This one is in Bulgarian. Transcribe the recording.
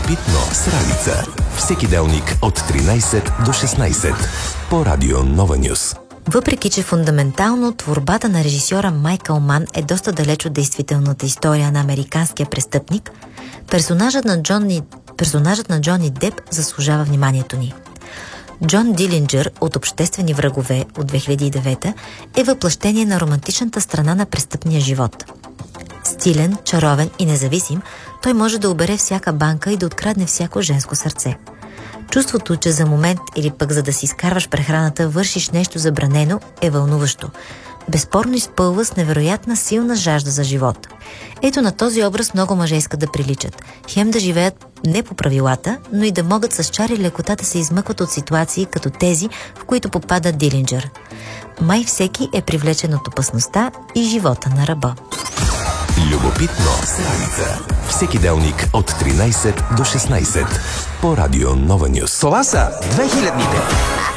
Любопитно с Ралица. Всеки делник от 13 до 16 по Радио Нова Нюс. Въпреки че фундаментално творбата на режисьора Майкъл Ман е доста далеч от действителната история на американския престъпник, персонажът на Джони Деп заслужава вниманието ни. Джон Дилинджър от Обществени врагове от 2009 е въплъщение на романтичната страна на престъпния живот. Стилен, чаровен и независим, той може да обере всяка банка и да открадне всяко женско сърце. Чувството, че за момент или пък за да си изкарваш прехраната вършиш нещо забранено, е вълнуващо. Безспорно изпълва с невероятна силна жажда за живот. Ето на този образ много мъже искат да приличат. Хем да живеят не по правилата, но и да могат с чар и лекота да се измъкват от ситуации като тези, в които попада Дилинджър. Май всеки е привлечен от опасността и живота на ръба. Любопитно с Ралица. Всеки делник от 13 до 16 по Радио Нова Нюс. Това са 2000-те.